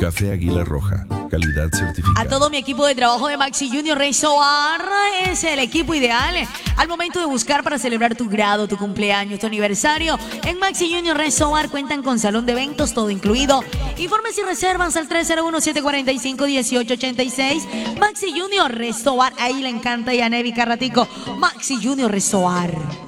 Café Águila Roja, calidad certificada. A todo mi equipo de trabajo de Maxi Junior Resort, es el equipo ideal al momento de buscar para celebrar tu grado, tu cumpleaños, tu aniversario. En Maxi Junior Resort cuentan con salón de eventos, todo incluido. Informes y reservas al 301-745-1886. Maxi Junior Resort, ahí le encanta y a Nevi Carratico. Maxi Junior Resort.